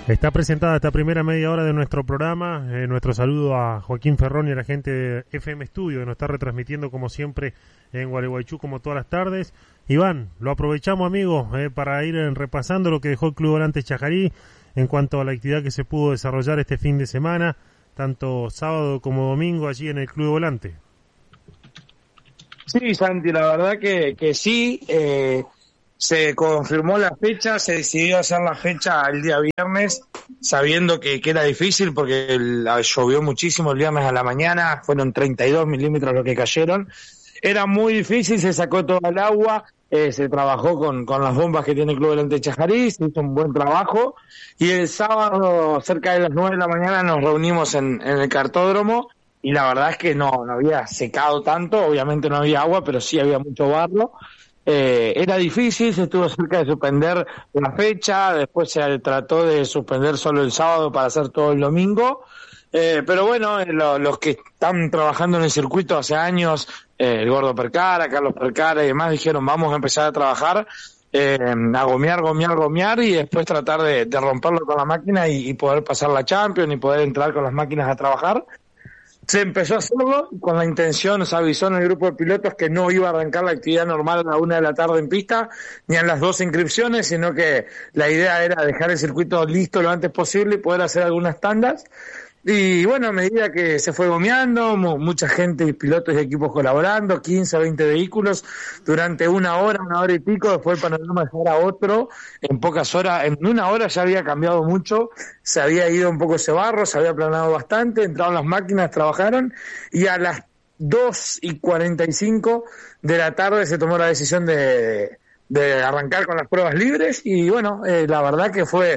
Está presentada esta primera media hora de nuestro programa. Nuestro saludo a Joaquín Ferrón y a la gente de FM Studio, que nos está retransmitiendo como siempre en Gualeguaychú, como todas las tardes. Iván, lo aprovechamos, amigos, para ir repasando lo que dejó el Club Volante Chajarí en cuanto a la actividad que se pudo desarrollar este fin de semana, tanto sábado como domingo allí en el Club Volante. Sí, Santi, la verdad que sí. Se confirmó la fecha, se decidió hacer la fecha el día viernes, sabiendo que era difícil porque llovió muchísimo el viernes a la mañana, fueron 32 milímetros lo que cayeron. Era muy difícil, se sacó todo el agua, se trabajó con las bombas que tiene el Club Volante Chajarí, se hizo un buen trabajo, y el sábado cerca de las 9 de la mañana nos reunimos en el cartódromo, y la verdad es que no había secado tanto, obviamente no había agua, pero sí había mucho barro. Era difícil, se estuvo cerca de suspender la fecha, después se trató de suspender solo el sábado para hacer todo el domingo, pero bueno, los que están trabajando en el circuito hace años, el Gordo Percara, Carlos Percara y demás, dijeron vamos a empezar a trabajar, a gomear y después tratar de romperlo con la máquina y poder pasar la Champions y poder entrar con las máquinas a trabajar. Se empezó a hacerlo con la intención, se avisó en el grupo de pilotos que no iba a arrancar la actividad normal a la 1 de la tarde en pista, ni a las 2 inscripciones, sino que la idea era dejar el circuito listo lo antes posible y poder hacer algunas tandas. Y bueno, a medida que se fue gomeando, mucha gente, pilotos y equipos colaborando, 15, 20 vehículos, durante una hora y pico, después el panorama era otro, en pocas horas, en una hora ya había cambiado mucho, se había ido un poco ese barro, se había aplanado bastante, entraron las máquinas, trabajaron, y a las 2:45 de la tarde se tomó la decisión de arrancar con las pruebas libres, y bueno, la verdad que fue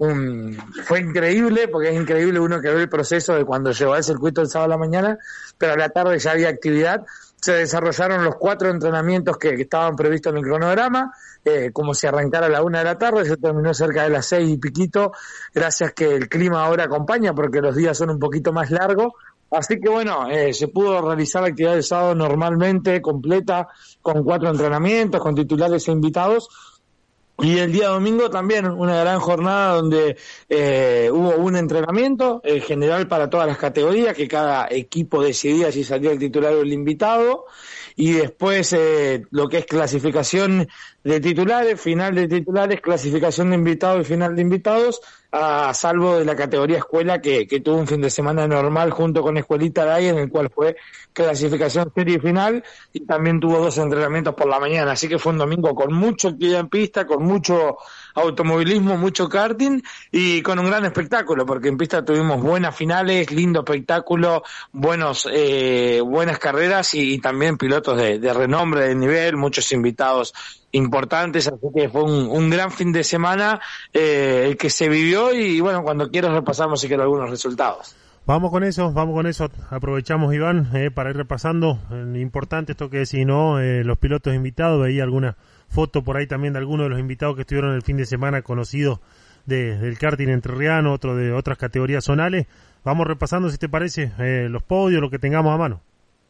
increíble, porque es increíble uno que ve el proceso de cuando llegó al circuito el sábado a la mañana, pero a la tarde ya había actividad. Se desarrollaron los 4 entrenamientos que estaban previstos en el cronograma, como si arrancara a la 1 de la tarde, se terminó cerca de las 6 y piquito, gracias que el clima ahora acompaña, porque los días son un poquito más largos. Así que bueno, se pudo realizar la actividad del sábado normalmente, completa, con 4 entrenamientos, con titulares e invitados. Y el día domingo también una gran jornada donde hubo un entrenamiento general para todas las categorías, que cada equipo decidía si salía el titular o el invitado, y después lo que es clasificación de titulares, final de titulares, clasificación de invitados y final de invitados, a salvo de la categoría escuela que tuvo un fin de semana normal junto con Escuelita de ahí, en el cual fue clasificación serie final, y también tuvo 2 entrenamientos por la mañana, así que fue un domingo con mucha actividad en pista, con mucho automovilismo, mucho karting y con un gran espectáculo, porque en pista tuvimos buenas finales, lindo espectáculo, buenas carreras y también pilotos de renombre, de nivel, muchos invitados importantes, así que fue un gran fin de semana el que se vivió, y bueno, cuando quieras repasamos si quiero algunos resultados. Vamos con eso, aprovechamos, Iván, para ir repasando, importante esto que decís, ¿no? Los pilotos invitados, veía alguna foto por ahí también de algunos de los invitados que estuvieron el fin de semana conocidos del karting entrerriano, otro de otras categorías zonales. Vamos repasando, si te parece, los podios, lo que tengamos a mano.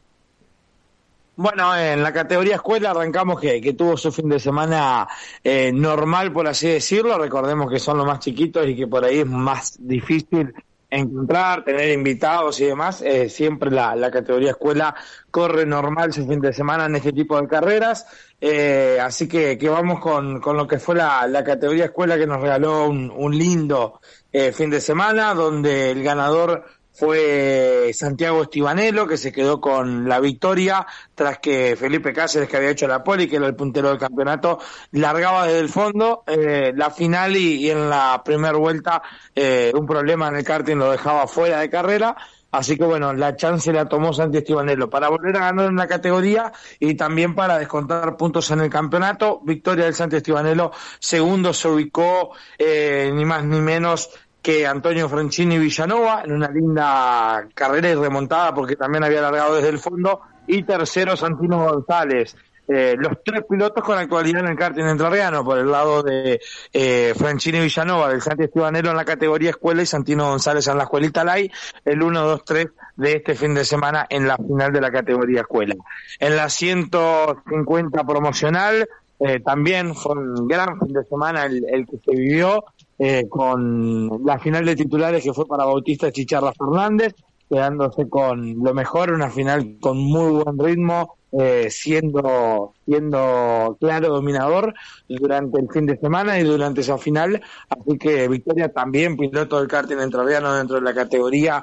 Bueno, en la categoría escuela arrancamos que tuvo su fin de semana normal, por así decirlo. Recordemos que son los más chiquitos y que por ahí es más difícil encontrar, tener invitados y demás. Siempre la categoría escuela corre normal su fin de semana en este tipo de carreras. Así que vamos con lo que fue la categoría escuela, que nos regaló un lindo fin de semana, donde el ganador fue Santiago Estibanelo, que se quedó con la victoria tras que Felipe Cáceres, que había hecho la pole, que era el puntero del campeonato, largaba desde el fondo la final, y en la primera vuelta un problema en el karting lo dejaba fuera de carrera. Así que bueno, la chance la tomó Santi Estibanelo para volver a ganar en la categoría y también para descontar puntos en el campeonato. Victoria del Santi Estibanelo. Segundo se ubicó ni más ni menos que Antonio Franchini Villanova, en una linda carrera y remontada, porque también había largado desde el fondo. Y tercero, Santino González. Los 3 pilotos con actualidad en el karting entrerriano, por el lado de Franchini Villanova, del Santi Estibanelo en la categoría escuela, y Santino González en la escuelita Lai, el 1, 2, 3 de este fin de semana en la final de la categoría escuela. En la 150 promocional, también fue un gran fin de semana el que se vivió, con la final de titulares que fue para Bautista Chicharra Fernández, quedándose con lo mejor, una final con muy buen ritmo, siendo claro dominador durante el fin de semana y durante esa final. Así que victoria también, piloto del karting entrerriano dentro de la categoría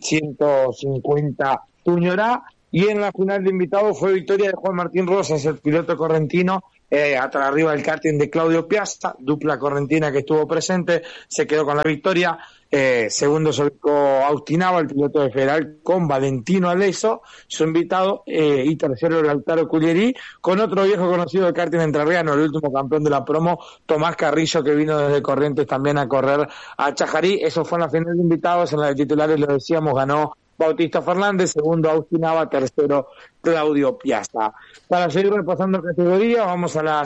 150 Junior A. Y en la final de invitados fue victoria de Juan Martín Rosas, el piloto correntino, atrás arriba del karting de Claudio Piazza, dupla correntina que estuvo presente, se quedó con la victoria. Segundo se ubicó Austinaba, el piloto de Federal, con Valentino Aleso, su invitado, y tercero Lautaro Cuglieri, con otro viejo conocido del karting entrerriano, el último campeón de la promo, Tomás Carrillo, que vino desde Corrientes también a correr a Chajarí. Eso fue en la final de invitados. En la de titulares, lo decíamos, ganó Bautista Fernández, segundo Austinaba, tercero Claudio Piazza. Para seguir repasando categoría, vamos a la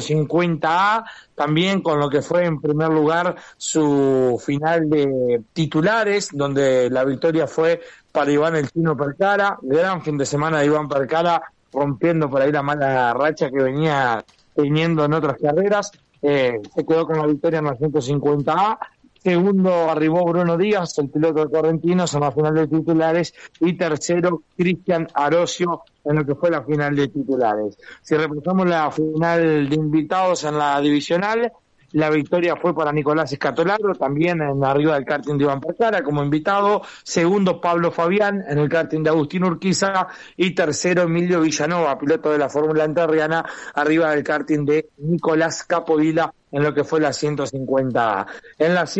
150A, también con lo que fue en primer lugar su final de titulares, donde la victoria fue para Iván el Chino Percara. Gran fin de semana de Iván Percara, rompiendo por ahí la mala racha que venía teniendo en otras carreras. Se quedó con la victoria en la 150A. Segundo arribó Bruno Díaz, el piloto de Correntinos, en la final de titulares, y tercero Cristian Arosio en lo que fue la final de titulares. Si repasamos la final de invitados en la divisional, la victoria fue para Nicolás Escatolaro, también en arriba del karting de Iván Percara como invitado. Segundo, Pablo Fabián en el karting de Agustín Urquiza. Y tercero, Emilio Villanova, piloto de la Fórmula Entrerriana, arriba del karting de Nicolás Capodila en lo que fue la 150A. En la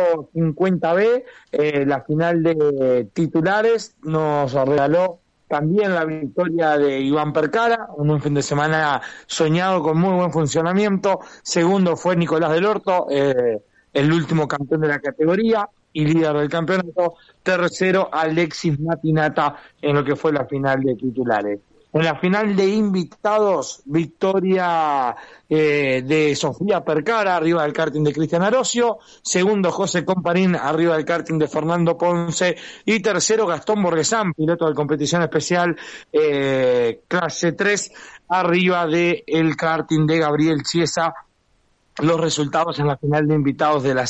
150B, la final de titulares nos regaló también la victoria de Iván Percara, un fin de semana soñado con muy buen funcionamiento. Segundo fue Nicolás del Orto, el último campeón de la categoría y líder del campeonato. Tercero, Alexis Matinata en lo que fue la final de titulares. En la final de invitados, victoria de Sofía Percara, arriba del karting de Cristian Arosio. Segundo, José Comparín, arriba del karting de Fernando Ponce. Y tercero, Gastón Borgesán, piloto de competición especial clase 3, arriba del karting de Gabriel Chiesa. Los resultados en la final de invitados de la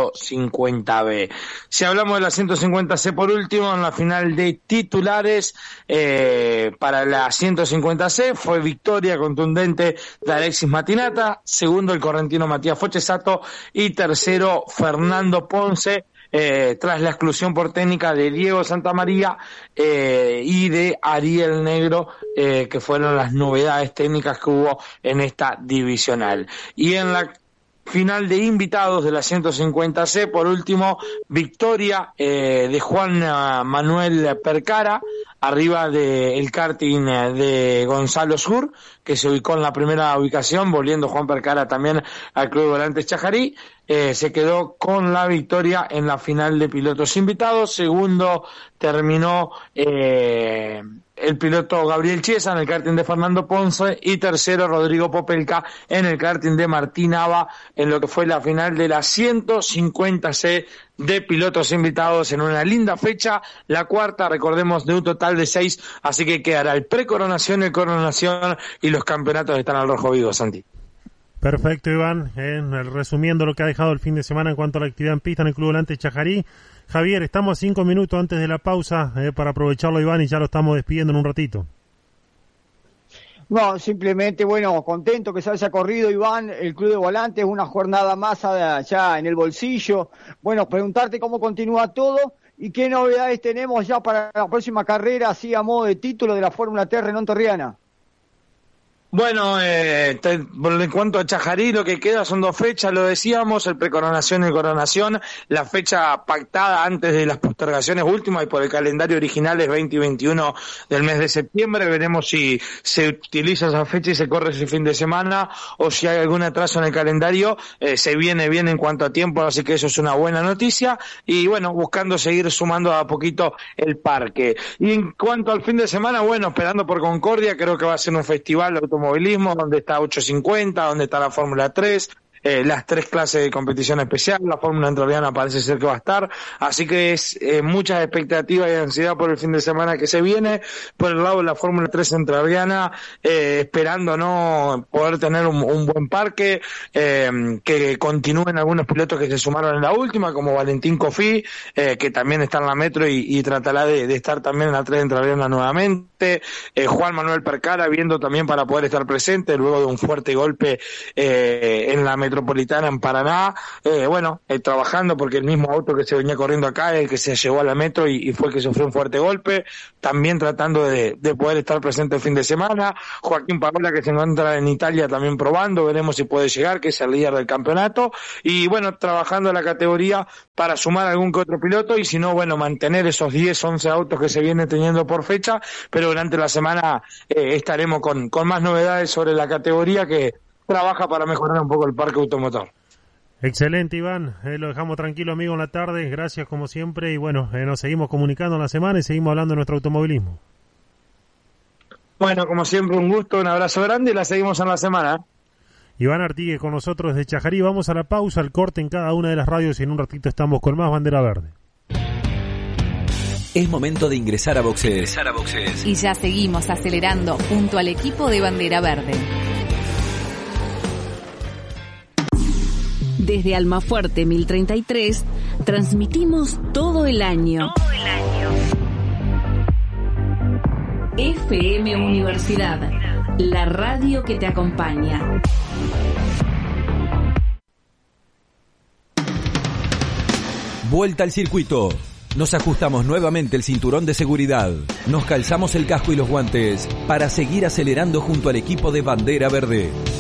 150B. Si hablamos de la 150C por último, en la final de titulares, para la 150C fue victoria contundente de Alexis Matinata, segundo el correntino Matías Fochesato y tercero Fernando Ponce, tras la exclusión por técnica de Diego Santamaría y de Ariel Negro, que fueron las novedades técnicas que hubo en esta divisional. Y en la final de invitados de la 150C, por último, victoria de Juan Manuel Percara, arriba del karting de Gonzalo Sur, que se ubicó en la primera ubicación, volviendo Juan Percara también al Club de Volantes Chajarí. Se quedó con la victoria en la final de pilotos invitados. Segundo terminó el piloto Gabriel Chiesa en el karting de Fernando Ponce, y tercero Rodrigo Popelka en el karting de Martín Aba en lo que fue la final de la 150C de pilotos invitados, en una linda fecha, la cuarta, recordemos, de un total de 6, así que quedará el precoronación, el coronación y los campeonatos están al rojo vivo, Santi. Perfecto, Iván, resumiendo lo que ha dejado el fin de semana en cuanto a la actividad en pista en el Club Volante Chajarí. Javier, estamos a 5 minutos antes de la pausa para aprovecharlo, Iván, y ya lo estamos despidiendo en un ratito. No, simplemente, bueno, contento que se haya corrido, Iván, el Club de Volantes, una jornada más ya en el bolsillo. Bueno, preguntarte cómo continúa todo y qué novedades tenemos ya para la próxima carrera, así a modo de título de la Fórmula T Renault Terriana. Bueno, en cuanto a Chajarí, lo que queda son 2 fechas, lo decíamos, el precoronación y el coronación. La fecha pactada antes de las postergaciones últimas y por el calendario original es 20 y 21 del mes de septiembre. Veremos si se utiliza esa fecha y se corre ese fin de semana, o si hay algún atraso en el calendario. Se viene bien en cuanto a tiempo, así que eso es una buena noticia. Y bueno, buscando seguir sumando a poquito el parque. Y en cuanto al fin de semana, bueno, esperando por Concordia, creo que va a ser un festival de automovilismo donde está 850, donde está la Fórmula 3, las 3 clases de competición especial, la Fórmula Entrerriana parece ser que va a estar, así que es muchas expectativas y ansiedad por el fin de semana que se viene, por el lado de la Fórmula 3 Entrerriana, esperando no poder tener un buen parque, que continúen algunos pilotos que se sumaron en la última, como Valentín Cofí, que también está en la Metro y tratará de estar también en la 3 Entrerriana nuevamente, Juan Manuel Percara viendo también para poder estar presente luego de un fuerte golpe en la Metropolitana en Paraná, trabajando porque el mismo auto que se venía corriendo acá es el que se llevó a la Metro y fue el que sufrió un fuerte golpe, también tratando de poder estar presente el fin de semana. Joaquín Paola, que se encuentra en Italia también probando, veremos si puede llegar, que es el líder del campeonato, y bueno, trabajando en la categoría para sumar algún que otro piloto, y si no, mantener esos 10, 11 autos que se vienen teniendo por fecha, pero durante la semana estaremos con más novedades sobre la categoría que trabaja para mejorar un poco el parque automotor. Excelente, Iván, lo dejamos tranquilo, amigo, en la tarde, gracias como siempre, y nos seguimos comunicando en la semana y seguimos hablando de nuestro automovilismo. Bueno, como siempre, un gusto, un abrazo grande y la seguimos en la semana. Iván Artigue con nosotros desde Chajarí. Vamos a la pausa, al corte en cada una de las radios y en un ratito estamos con más Bandera Verde. Es momento de ingresar a boxes. Y ya seguimos acelerando junto al equipo de Bandera Verde. Desde Almafuerte 1033 transmitimos todo el año. FM Universidad, la radio que te acompaña. Vuelta al circuito. Nos ajustamos nuevamente el cinturón de seguridad. Nos calzamos el casco y los guantes para seguir acelerando junto al equipo de Bandera Verde.